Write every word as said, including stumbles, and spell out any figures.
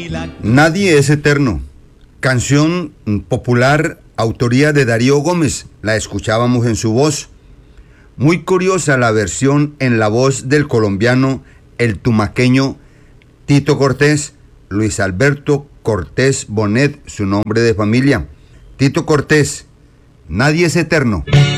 Nadie es eterno. Canción popular, autoría de Darío Gómez. La escuchábamos en su voz. Muy curiosa la versión en la voz del colombiano, el tumaqueño Tito Cortés, Luis Alberto Cortés Bonet, su nombre de familia. Tito Cortés, nadie es eterno.